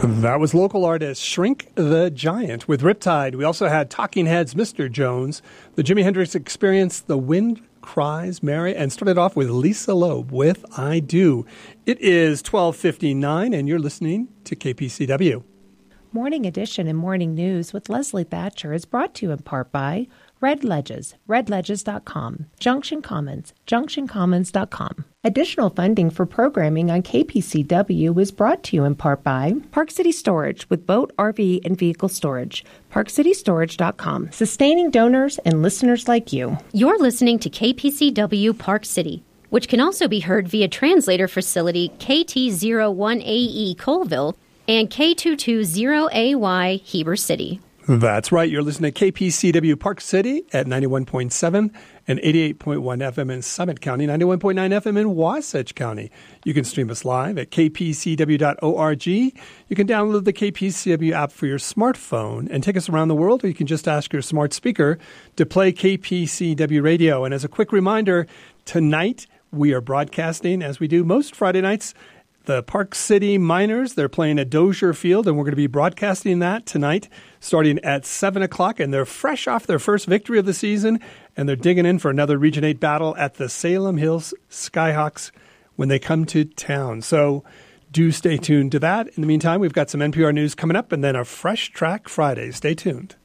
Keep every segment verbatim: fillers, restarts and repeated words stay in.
That was local artist Shrink the Giant with Riptide. We also had Talking Heads, Mister Jones, the Jimi Hendrix Experience, The Wind Cries Mary, and started off with Lisa Loeb with I Do. It is twelve fifty-nine, and you're listening to K P C W. Morning Edition and Morning News with Leslie Thatcher is brought to you in part by Red Ledges, red ledges dot com, Junction Commons, junction commons dot com. Additional funding for programming on K P C W is brought to you in part by Park City Storage with boat, R V, and vehicle storage, park city storage dot com, sustaining donors and listeners like you. You're listening to K P C W Park City, which can also be heard via translator facility K T zero one A E Colville and K two two zero A Y Heber City. That's right. You're listening to K P C W Park City at ninety-one point seven and eighty-eight point one F M in Summit County, ninety-one point nine F M in Wasatch County. You can stream us live at k p c w dot org. You can download the K P C W app for your smartphone and take us around the world, or you can just ask your smart speaker to play K P C W radio. And as a quick reminder, tonight we are broadcasting, as we do most Friday nights, the Park City Miners. They're playing at Dozier Field, and we're going to be broadcasting that tonight starting at seven o'clock. And they're fresh off their first victory of the season, and they're digging in for another Region eight battle at the Salem Hills Skyhawks when they come to town. So do stay tuned to that. In the meantime, we've got some N P R news coming up and then a Fresh Track Friday. Stay tuned.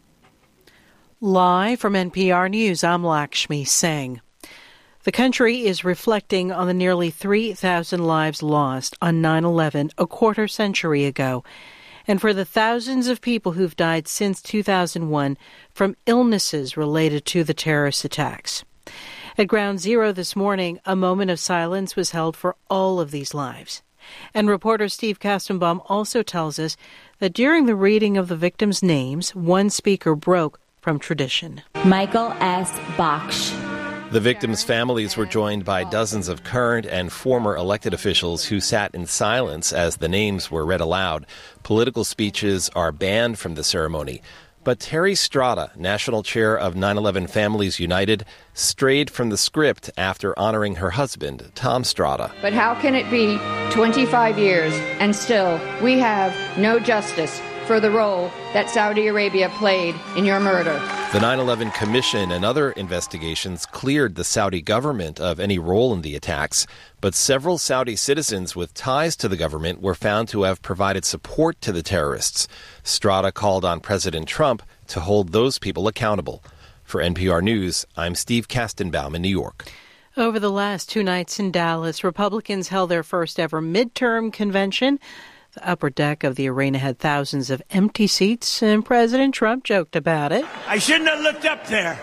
Live from N P R News, I'm Lakshmi Singh. The country is reflecting on the nearly three thousand lives lost on nine eleven a quarter century ago, and for the thousands of people who've died since two thousand one from illnesses related to the terrorist attacks. At Ground Zero this morning, a moment of silence was held for all of these lives. And reporter Steve Kastenbaum also tells us that during the reading of the victims' names, one speaker broke from tradition. Michael S. Baksh. The victims' families were joined by dozens of current and former elected officials who sat in silence as the names were read aloud. Political speeches are banned from the ceremony. But Terry Strada, national chair of nine eleven Families United, strayed from the script after honoring her husband, Tom Strada. But how can it be twenty-five years and still we have no justice for the role that Saudi Arabia played in your murder? The nine eleven Commission and other investigations cleared the Saudi government of any role in the attacks, but several Saudi citizens with ties to the government were found to have provided support to the terrorists. Strada called on President Trump to hold those people accountable. For N P R News, I'm Steve Kastenbaum in New York. Over the last two nights in Dallas, Republicans held their first ever midterm convention. The upper deck of the arena had thousands of empty seats, and President Trump joked about it. I shouldn't have looked up there.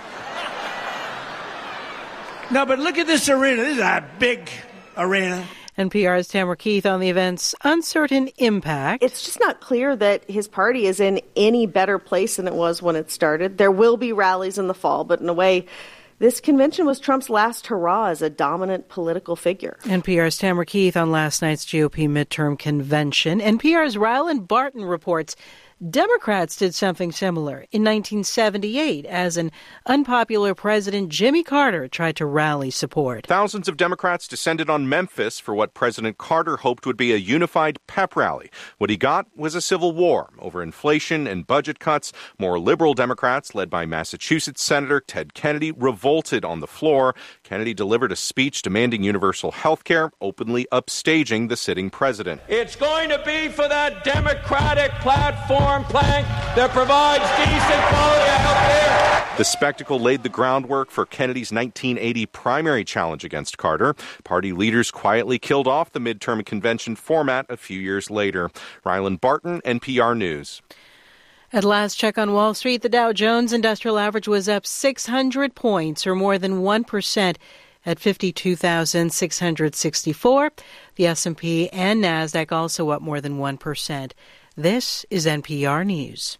No, but look at this arena. This is a big arena. N P R's Tamara Keith on the event's uncertain impact. It's just not clear that his party is in any better place than it was when it started. There will be rallies in the fall, but in a way, this convention was Trump's last hurrah as a dominant political figure. N P R's Tamara Keith on last night's G O P midterm convention. N P R's Ryland Barton reports Democrats did something similar in nineteen seventy-eight as an unpopular President Jimmy Carter tried to rally support. Thousands of Democrats descended on Memphis for what President Carter hoped would be a unified pep rally. What he got was a civil war over inflation and budget cuts. More liberal Democrats, led by Massachusetts Senator Ted Kennedy, revolted on the floor. Kennedy delivered a speech demanding universal health care, openly upstaging the sitting president. It's going to be for that Democratic platform plank that provides decent quality health care. The spectacle laid the groundwork for Kennedy's nineteen eighty primary challenge against Carter. Party leaders quietly killed off the midterm convention format a few years later. Ryland Barton, N P R News. At last check on Wall Street, the Dow Jones Industrial Average was up six hundred points, or more than one percent, at fifty-two thousand six hundred sixty-four. The S and P and NASDAQ also up more than one percent. This is N P R News.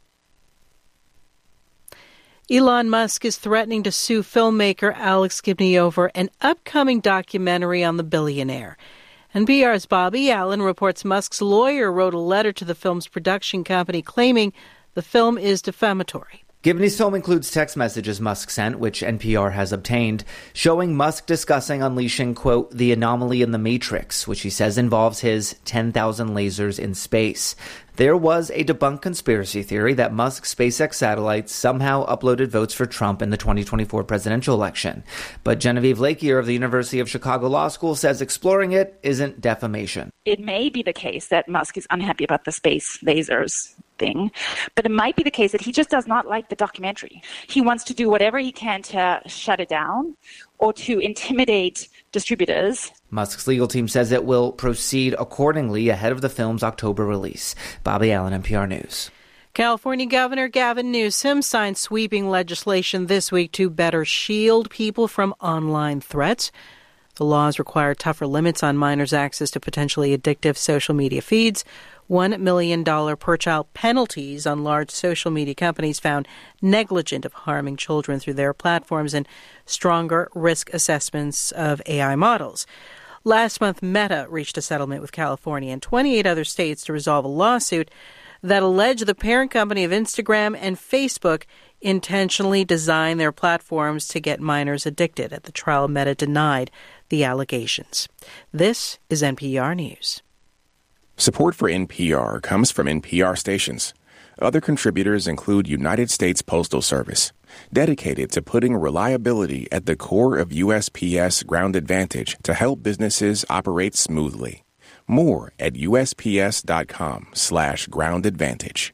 Elon Musk is threatening to sue filmmaker Alex Gibney over an upcoming documentary on the billionaire. N P R's Bobby Allen reports Musk's lawyer wrote a letter to the film's production company claiming the film is defamatory. Gibney's film includes text messages Musk sent, which N P R has obtained, showing Musk discussing unleashing, quote, the anomaly in the Matrix, which he says involves his ten thousand lasers in space. There was a debunked conspiracy theory that Musk's SpaceX satellites somehow uploaded votes for Trump in the twenty twenty-four presidential election. But Genevieve Lakier of the University of Chicago Law School says exploring it isn't defamation. It may be the case that Musk is unhappy about the space lasers thing, but it might be the case that he just does not like the documentary. He wants to do whatever he can to shut it down or to intimidate distributors. Musk's legal team says it will proceed accordingly ahead of the film's October release. Bobby Allen, N P R News. California Governor Gavin Newsom signed sweeping legislation this week to better shield people from online threats. The laws require tougher limits on minors' access to potentially addictive social media feeds, one million dollars per child penalties on large social media companies found negligent of harming children through their platforms, and stronger risk assessments of A I models. Last month, Meta reached a settlement with California and twenty-eight other states to resolve a lawsuit that alleged the parent company of Instagram and Facebook intentionally designed their platforms to get minors addicted. At the trial, Meta denied the allegations. This is N P R News. Support for N P R comes from N P R stations. Other contributors include United States Postal Service, dedicated to putting reliability at the core of U S P S Ground Advantage to help businesses operate smoothly. More at usps.com slash ground advantage.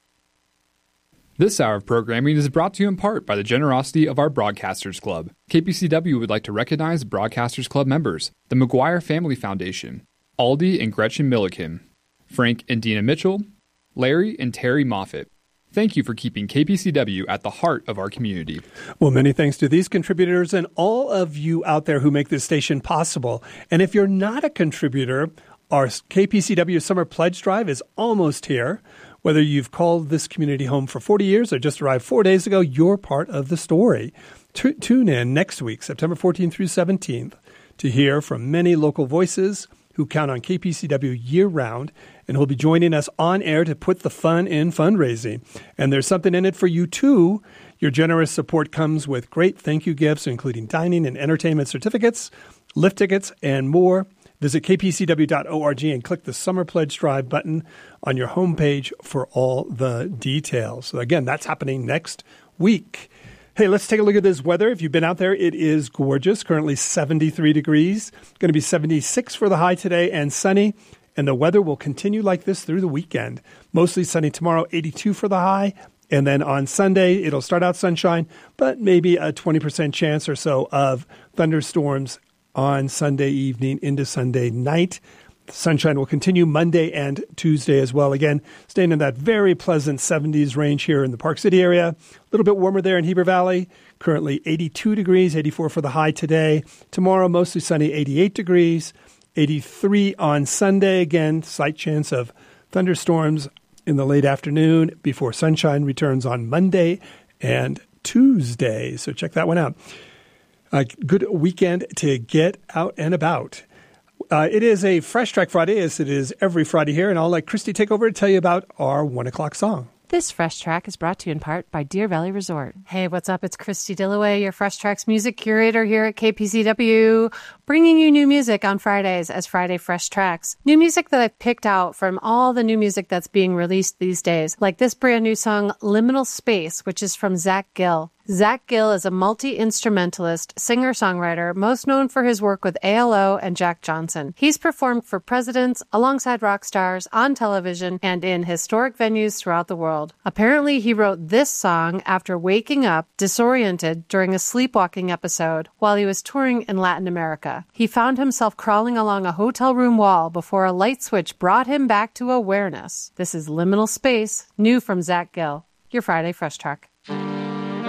This hour of programming is brought to you in part by the generosity of our Broadcasters Club. K P C W would like to recognize Broadcasters Club members, the McGuire Family Foundation, Aldi and Gretchen Milliken, Frank and Dina Mitchell, Larry and Terry Moffitt. Thank you for keeping K P C W at the heart of our community. Well, many thanks to these contributors and all of you out there who make this station possible. And if you're not a contributor, our K P C W Summer Pledge Drive is almost here. Whether you've called this community home for forty years or just arrived four days ago, you're part of the story. T- tune in next week, September fourteenth through seventeenth, to hear from many local voices who count on K P C W year-round, and who'll be joining us on air to put the fun in fundraising. And there's something in it for you, too. Your generous support comes with great thank you gifts, including dining and entertainment certificates, lift tickets, and more. Visit k p c w dot org and click the Summer Pledge Drive button on your homepage for all the details. So again, that's happening next week. Hey, let's take a look at this weather. If you've been out there, it is gorgeous. Currently seventy-three degrees. Going to be seventy-six for the high today and sunny. And the weather will continue like this through the weekend. Mostly sunny tomorrow, eighty-two for the high. And then on Sunday, it'll start out sunshine, but maybe a twenty percent chance or so of thunderstorms on Sunday evening into Sunday night. The sunshine will continue Monday and Tuesday as well. Again, staying in that very pleasant seventies range here in the Park City area. A little bit warmer there in Heber Valley. Currently eighty-two degrees, eighty-four for the high today. Tomorrow, mostly sunny, eighty-eight degrees. eighty-three on Sunday. Again, slight chance of thunderstorms in the late afternoon before sunshine returns on Monday and Tuesday. So check that one out. A good weekend to get out and about. Uh, it is a Fresh Track Friday, as it is every Friday here, and I'll let Christy take over to tell you about our one o'clock song. This Fresh Track is brought to you in part by Deer Valley Resort. Hey, what's up? It's Christy Dillaway, your Fresh Tracks music curator here at K P C W, bringing you new music on Fridays as Friday Fresh Tracks. New music that I've picked out from all the new music that's being released these days, like this brand new song, Liminal Space, which is from Zach Gill. Zach Gill is a multi-instrumentalist, singer-songwriter, most known for his work with A L O and Jack Johnson. He's performed for presidents, alongside rock stars, on television, and in historic venues throughout the world. Apparently, he wrote this song after waking up disoriented during a sleepwalking episode while he was touring in Latin America. He found himself crawling along a hotel room wall before a light switch brought him back to awareness. This is Liminal Space, new from Zach Gill. Your Friday Fresh Track.